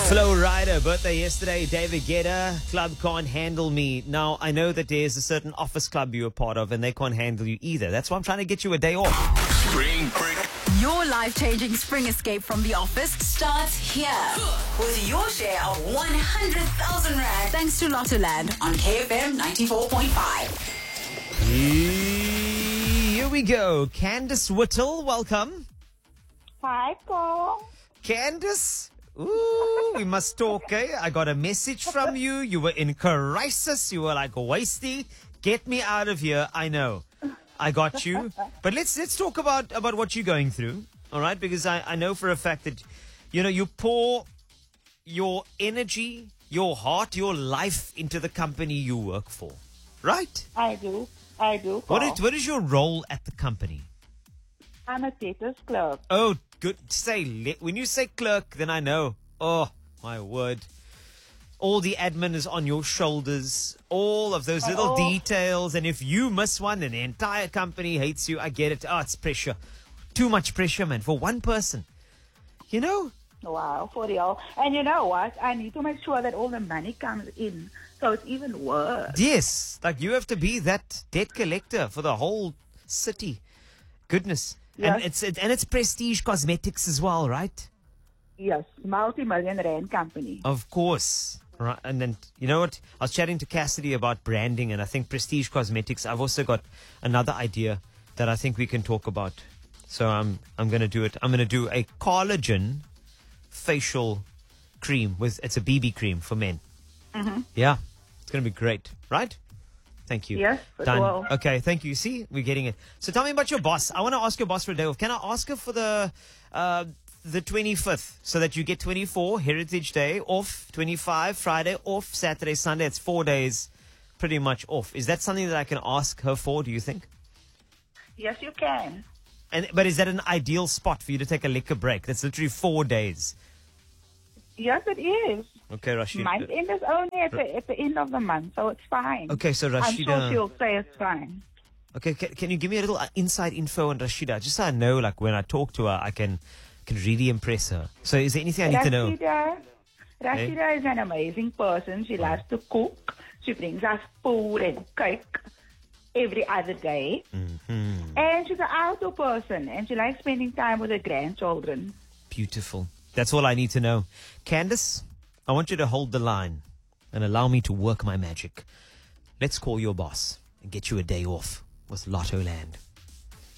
Flow Rider, birthday yesterday, David Guetta, Club Can't Handle Me. Now, I know that there's a certain office club you're a part of and they can't handle you either. That's why I'm trying to get you a day off. Spring break. Your life-changing spring escape from the office starts here with your share of 100,000 Rand thanks to Lottoland on KFM 94.5. Here we go. Candice Whittle, welcome. Hi, Paul. Candice? Ooh, we must talk, eh? I got a message from you. You were in crisis. You were like, Wasty, get me out of here. I know. I got you. But let's talk about what you're going through, all right? Because I know for a fact that, you pour your energy, your heart, your life into the company you work for, right? I do, Paul. What is your role at the company? I'm a debtors clerk. Oh, good. When you say clerk, then I know. Oh, my word. All the admin is on your shoulders. All of those little details. And if you miss one, then the entire company hates you. I get it. Oh, it's pressure. Too much pressure, man, for one person. You know? Wow, for real. And you know what? I need to make sure that all the money comes in. So it's even worse. Yes. Like you have to be that debt collector for the whole city. Goodness. Yes. And it's Prestige Cosmetics as well, right? Yes, multi-million rand company. Of course. Right. And then, you know what? I was chatting to Cassidy about branding, and I think Prestige Cosmetics, I've also got another idea that I think we can talk about. So I'm going to do it. I'm going to do a collagen facial cream. It's a BB cream for men. Mm-hmm. Yeah. It's going to be great. Right? Thank you. Yes, done. Well. Okay, thank you. See, we're getting it. So tell me about your boss. I want to ask your boss for a day off. Can I ask her for the 25th so that you get 24 Heritage Day off, 25 Friday off, Saturday, Sunday? It's 4 days pretty much off. Is that something that I can ask her for, do you think? Yes, you can. But is that an ideal spot for you to take a liquor break? That's literally 4 days. Yes, it is. Okay, Rashida. Month end is only at the end of the month, so it's fine. Okay, so Rashida. I'm sure she'll say it's fine. Okay, can you give me a little inside info on Rashida? Just so I know, like, when I talk to her, I can really impress her. So is there anything I need to know? Rashida is an amazing person. She loves to cook. She brings us food and cake every other day. Mm-hmm. And she's an outdoor person, and she likes spending time with her grandchildren. Beautiful. That's all I need to know. Candice, I want you to hold the line and allow me to work my magic. Let's call your boss and get you a day off with Lottoland.